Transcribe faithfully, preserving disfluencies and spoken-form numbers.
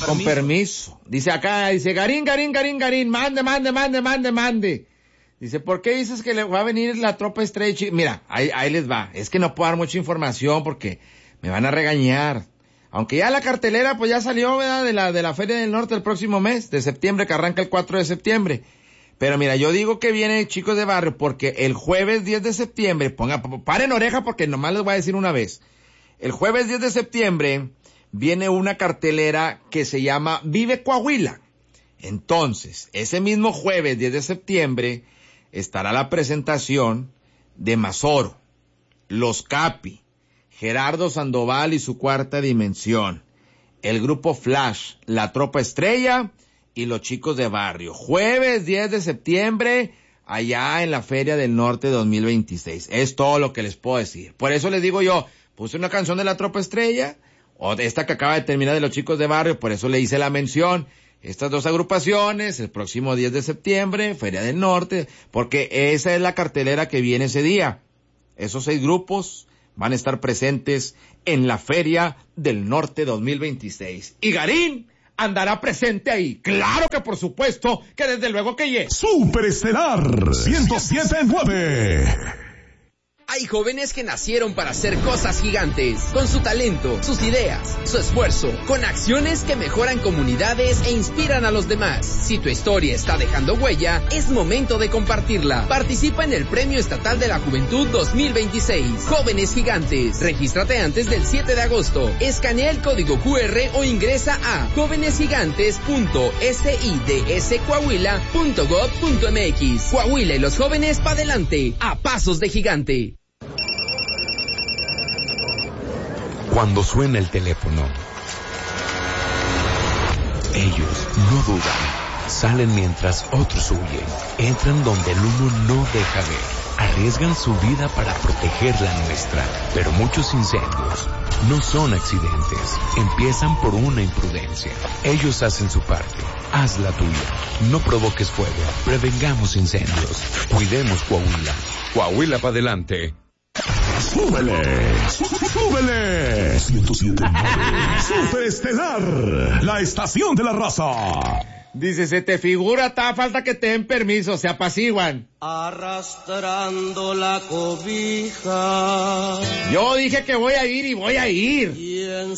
con permiso. Dice acá, dice, Garín, Garín, Garín, Garín, mande, mande, mande, mande, mande. Dice, ¿por qué dices que le va a venir la tropa estrella? Mira, ahí, ahí les va. Es que no puedo dar mucha información porque me van a regañar. Aunque ya la cartelera pues ya salió, ¿verdad? De la, de la Feria del Norte el próximo mes, de septiembre, que arranca el cuatro de septiembre. Pero mira, yo digo que viene Chicos de Barrio porque el jueves diez de septiembre, ponga, paren oreja porque nomás les voy a decir una vez. El jueves diez de septiembre viene una cartelera que se llama Vive Coahuila. Entonces, ese mismo jueves diez de septiembre estará la presentación de Mazoro, Los Capi, Gerardo Sandoval y su Cuarta Dimensión, el grupo Flash, la Tropa Estrella y los Chicos de Barrio. Jueves diez de septiembre, allá en la Feria del Norte dos mil veintiséis. Es todo lo que les puedo decir. Por eso les digo yo, puse una canción de la Tropa Estrella, o de esta que acaba de terminar de los Chicos de Barrio, por eso le hice la mención. Estas dos agrupaciones, el próximo diez de septiembre, Feria del Norte, porque esa es la cartelera que viene ese día. Esos seis grupos van a estar presentes en la Feria del Norte dos mil veintiséis. Y Garín andará presente ahí. Claro que por supuesto, que desde luego que yes. Superestelar ciento siete punto nueve. Hay jóvenes que nacieron para hacer cosas gigantes, con su talento, sus ideas, su esfuerzo, con acciones que mejoran comunidades e inspiran a los demás. Si tu historia está dejando huella, es momento de compartirla. Participa en el Premio Estatal de la Juventud dos mil veintiséis. Jóvenes Gigantes. Regístrate antes del siete de agosto. Escanea el código cu erre o ingresa a jóvenes gigantes punto sidscoahuila punto gob punto mx. Coahuila y los jóvenes pa' adelante, a pasos de gigante. Cuando suena el teléfono, ellos no dudan, salen mientras otros huyen, entran donde el humo no deja ver, arriesgan su vida para proteger la nuestra, pero muchos incendios no son accidentes, empiezan por una imprudencia. Ellos hacen su parte, haz la tuya, no provoques fuego, prevengamos incendios, cuidemos Coahuila, Coahuila para adelante. ¡Súbele! ¡Súbele! ciento siete punto nueve. Superestelar, la estación de la raza. Dice, se te figura, está falta que te den permiso, se apaciguan. Arrastrando la cobija. Yo dije que voy a ir y voy a ir. Y en